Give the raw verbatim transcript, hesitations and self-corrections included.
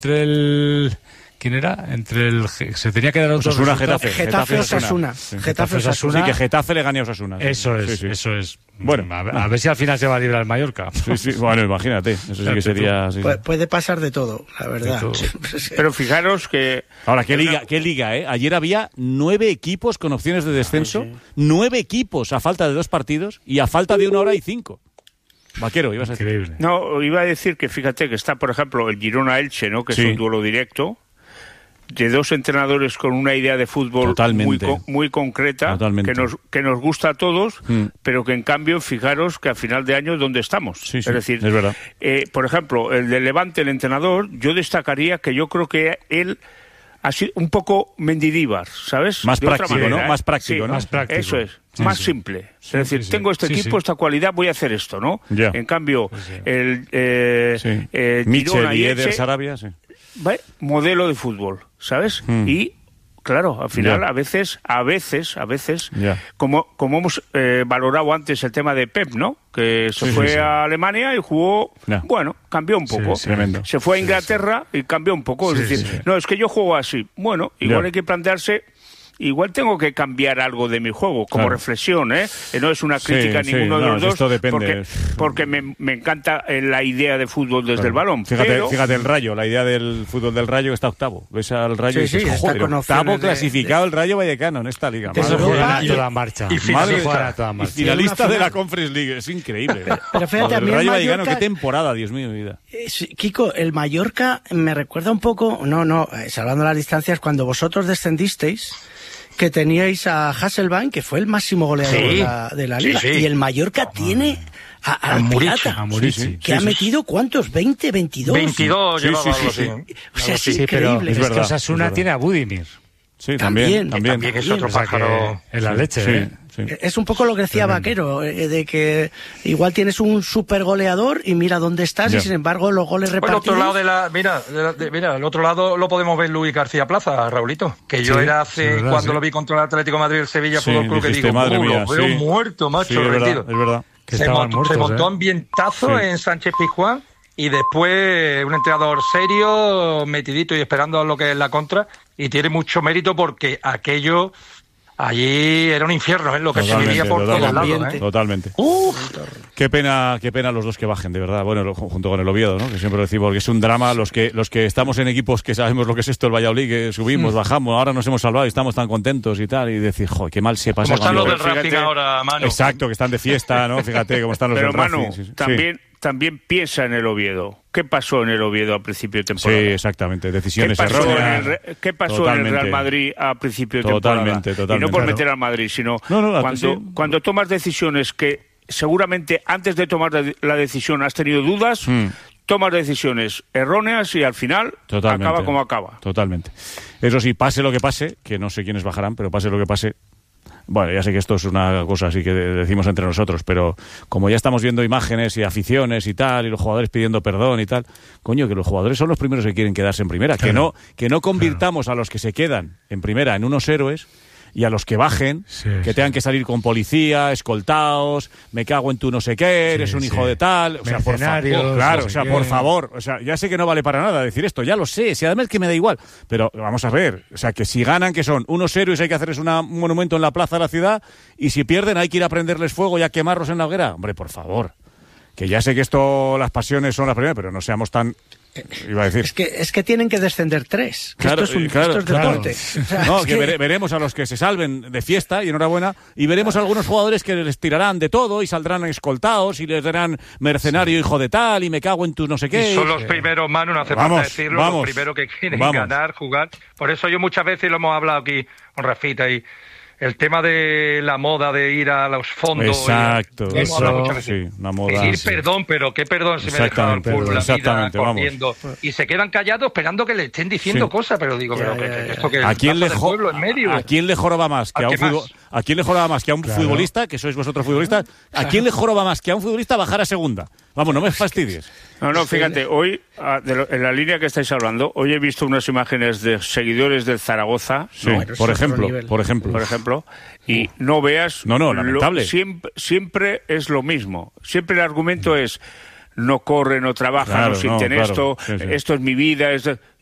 entre el... ¿Quién era? Entre el... Se tenía que dar otro Osasuna, Getafe. Getafe, Osasuna. Sí. Getafe, Osasuna. Sí, que Getafe le gane a Osasuna. Eso es, sí, sí. eso es. Bueno, a ver, a ver si al final se va a librar el Mallorca. Sí, sí. Bueno, imagínate. Eso sí que sería... Sí, Pu- puede pasar de todo, la verdad. Todo. Pero fijaros que... Ahora, ¿qué liga, qué liga, eh? Ayer había nueve equipos con opciones de descenso. Sí, sí. Nueve equipos a falta de dos partidos y a falta de una hora y cinco. Vaquero, ibas a decir. Increíble. No, iba a decir que fíjate que está, por ejemplo, el Girona-Elche, ¿no? Que Sí. es un duelo directo, de dos entrenadores con una idea de fútbol muy, co- muy concreta, Totalmente. que nos que nos gusta a todos, Mm. pero que en cambio, fijaros que a final de año, ¿dónde estamos? Sí, sí, es decir, es verdad. eh, por ejemplo, el de Levante, el entrenador, yo destacaría que yo creo que él ha sido un poco Mendidíbar, ¿sabes? Más De otra práctico, manera, ¿no? ¿eh? Más práctico, Sí, ¿no? Más práctico. Eso es, Sí, más sí. simple. Sí, es decir, sí, sí. tengo este Sí, equipo, sí. esta cualidad, voy a hacer esto, ¿no? Ya. En cambio, Pues sí. el eh, Sí. eh, Mitchell Girona y Elche, Eder Sarabia, sí. ¿vale? Modelo de fútbol, ¿sabes? Mm. Y claro, al final Ya. a veces, a veces, a veces, Ya. como como hemos eh, valorado antes el tema de Pep, ¿no? Que se Sí, fue sí, sí. a Alemania y jugó, Ya. bueno, cambió un poco. sí, tremendo. Se fue a Inglaterra y cambió un poco, Sí, es decir, sí, sí. no, es que yo juego así. Bueno, igual Ya. hay que plantearse. Igual tengo que cambiar algo de mi juego, como Claro. reflexión, ¿eh? Eh, No es una crítica Sí, a ninguno sí, de no, los dos, esto depende. porque, porque me, me encanta eh, la idea de fútbol desde Claro. el balón. Fíjate, pero... fíjate el Rayo, la idea del fútbol del Rayo que está octavo. Ves al Rayo Sí, y dices, sí, está joder, con octavo opciones de- clasificado el Rayo Vallecano en esta liga. De Madre Europa mía. Juegan a y- toda marcha. y Madre finalista. juegan a toda Y marcha. finalista Una de la final- Conference League, es increíble. pero fíjate, Joder, a mí el el Rayo Vallecano, Mallorca- qué temporada, Dios mío, mi vida. Eh, sí, Kiko, el Mallorca me recuerda un poco, no, no, eh, salvando las distancias, cuando vosotros descendisteis, que teníais a Hasselbaink, que fue el máximo goleador Sí. de, la, de la Sí, liga. sí. Y el Mallorca tiene a, a, A Murici, Pirata, a Murici. que ha metido, ¿cuántos? ¿veinte, veintidós? veintidós Sí, llevaba sí, algo sí, así. sí. O sea, es Sí, pero increíble. es, Es verdad, que es Osasuna verdad. tiene a Budimir. Sí, También, también, también. También es otro O sea que pájaro. en la leche, Sí, ¿eh? sí. Es un poco lo que decía Vaquero, eh, de que igual tienes un super goleador y mira dónde estás Ya. y sin embargo los goles Por el repartidos... otro lado de la, mira, de la- de- mira, el otro lado lo podemos ver Luis García Plaza, Raulito, que yo Sí, era sí, hace, verdad, cuando sí. lo vi contra el Atlético de Madrid, el Sevilla Sí, Fútbol Club, que dijiste, digo, madre "Uh, mía, lo veo sí. muerto, Sí, macho, es verdad, rendido". es verdad. Que Se estaban montó, muertos, se montó ¿eh? ambientazo Sí. en Sánchez Pizjuán y después un entrenador serio, metidito y esperando a lo que es la contra, y tiene mucho mérito porque aquello allí era un infierno, ¿eh? Lo que se Totalmente, vivía por todos totalmente, lados, ¿eh? totalmente. Qué pena, qué pena los dos que bajen, de verdad. Bueno, lo- junto con el Oviedo, ¿no? Que siempre lo decimos, porque es un drama. Los que los que estamos en equipos que sabemos lo que es esto, el Valladolid, que subimos, bajamos, ahora nos hemos salvado y estamos tan contentos y tal, y decir, joder, qué mal se pasa. Como están los cuando- del Racing fíjate- ahora, Manu. Exacto, que están de fiesta, ¿no? Fíjate cómo están los Pero del Manu, Racing. Sí, sí. también, también piensa en el Oviedo. ¿Qué pasó en el Oviedo a principio de Sí, temporada? exactamente. ¿Qué Decisiones pasó, en erróneas. el, Re- ¿Qué pasó en Totalmente. el Real Madrid a principio de Totalmente, temporada? totalmente. Y no por Claro. meter al Madrid, sino No, no, la- cuando, sí. cuando tomas decisiones que seguramente antes de tomar la- la decisión has tenido dudas, Mm. tomas decisiones erróneas y al final Totalmente. acaba como acaba. Totalmente. Eso sí, pase lo que pase, que no sé quiénes bajarán, pero pase lo que pase. Bueno, ya sé que esto es una cosa así que de- decimos entre nosotros, pero como ya estamos viendo imágenes y aficiones y tal, y los jugadores pidiendo perdón y tal, coño, que los jugadores son los primeros que quieren quedarse en primera. Que no, que no convirtamos a los que se quedan en primera en unos héroes y a los que bajen, Sí, que sí. tengan que salir con policía, escoltados, me cago en tu no sé qué, eres Sí, un sí. hijo de tal. O sea, por Mercenarios, favor, claro, no sé o sea, qué. por favor. O sea, ya sé que no vale para nada decir esto, ya lo sé, si además que me da igual. Pero vamos a ver, o sea, que si ganan, que son unos héroes, hay que hacerles una- un monumento en la plaza de la ciudad, y si pierden, hay que ir a prenderles fuego y a quemarlos en la hoguera. Hombre, por favor. Que ya sé que esto, las pasiones son las primeras, pero no seamos tan... Iba a decir... Es que, es que tienen que descender tres. que Claro, esto es, un, eh, claro, esto es claro. deporte. O sea, No, es que vere- veremos a los que se salven de fiesta y enhorabuena, y veremos a algunos jugadores que les tirarán de todo y saldrán escoltados y les darán mercenario hijo de tal y me cago en tu no sé qué. Y son los primeros, Manu, no hace Vamos, falta decirlo, vamos, los primeros que quieren vamos. ganar, jugar. Por eso yo muchas veces lo hemos hablado aquí con Rafita y el tema de la moda de ir a los fondos. Exacto, y, lo hemos hablado muchas sí, veces. una moda. Pedir sí. perdón, pero qué perdón si me he dejado el Exactamente, fútbol, la vida exactamente, vamos. corriendo. Y se quedan callados esperando que le estén diciendo Sí. cosas, pero digo, Ya, pero ya, que, ya. que esto que ¿A quién, le del jo- pueblo en medio. ¿A quién le joroba más que ¿A a un qué más? futbol- ¿A quién le joroba más que a un Claro. futbolista, que sois vosotros futbolistas? ¿A quién le joroba más que a un futbolista bajar a segunda? Vamos, no me fastidies. No, no, fíjate, hoy, ah, de lo- en la línea que estáis hablando, hoy he visto unas imágenes de seguidores del Zaragoza, Sí, ¿no? Bueno, es por otro ejemplo, nivel. por ejemplo. por ejemplo, y no veas... No, no, lo- lamentable. siempre, siempre es lo mismo. Siempre el argumento es, no corre, no trabaja, Claro, no siente no, claro, esto, sí, sí. esto es mi vida. Esto...